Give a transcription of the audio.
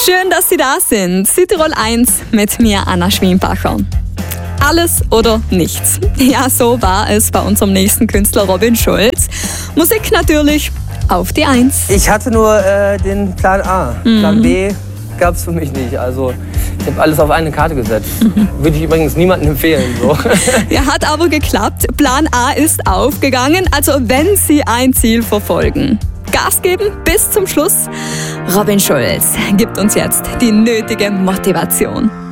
Schön, dass Sie da sind. Südtirol 1 mit mir, Anna Schwienbacher. Alles oder nichts. Ja, so war es bei unserem nächsten Künstler Robin Schulz. Musik natürlich auf die 1. Ich hatte nur den Plan A. Plan B gab es für mich nicht. Also ich habe alles auf eine Karte gesetzt. Würde ich übrigens niemandem empfehlen. So. Ja, hat aber geklappt. Plan A ist aufgegangen. Also wenn Sie ein Ziel verfolgen, Gas geben bis zum Schluss. Robin Schulz gibt uns jetzt die nötige Motivation.